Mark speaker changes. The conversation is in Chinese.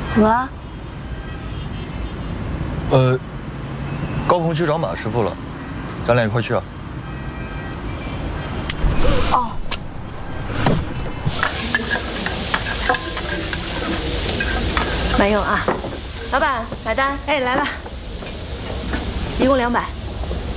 Speaker 1: 怎么了？
Speaker 2: 高鹏去找马师傅了，咱俩一块去啊。
Speaker 1: 哦。慢用啊，
Speaker 3: 老板买单。
Speaker 1: 哎，来了，一共200。